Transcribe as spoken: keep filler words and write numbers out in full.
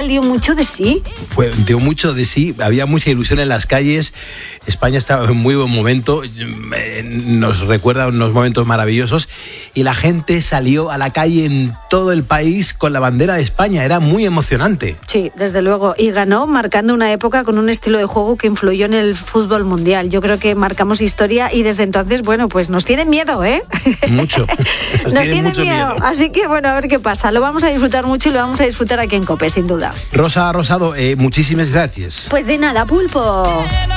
dio mucho de sí. Fue, dio mucho de sí, había mucha ilusión en las calles, España estaba en muy buen momento, nos recuerda unos momentos maravillosos y la gente salió a la calle en todo el país con la bandera de España, era muy emocionante. Sí, desde luego, y ganó marcando una época con un estilo de juego que influyó en el fútbol mundial. Yo creo que marcamos historia y desde entonces, bueno, pues nos tienen miedo, ¿eh? Mucho. Nos, nos tienen miedo. miedo. Así que, bueno, a ver qué pasa. Lo vamos a disfrutar mucho y lo vamos a disfrutar aquí en COPE, sin duda. Rosa Rosado, eh, muchísimas gracias. Pues de nada, Pulpo.